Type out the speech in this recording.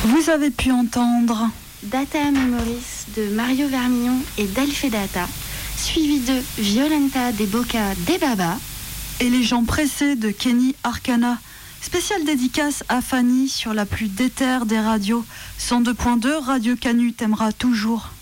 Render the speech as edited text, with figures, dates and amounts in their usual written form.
Vous avez pu entendre Data Memories de Mario Vermillon et Delphedata, suivi de Violenta de Boca de Baba et Les gens pressés de Kenny Arcana. Spéciale dédicace à Fanny sur la plus déterre des radios. 102.2 Radio Canu t'aimera toujours.